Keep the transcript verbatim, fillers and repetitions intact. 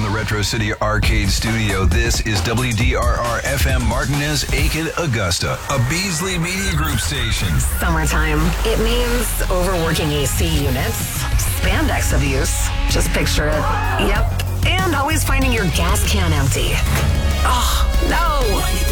from the Retro City Arcade Studio. This is W D R R F M Martinez, Aiken, Augusta, a Beasley Media Group station. Summertime. It means overworking A C units, spandex abuse. Just picture it. Yep. And always finding your gas can empty. Oh, no.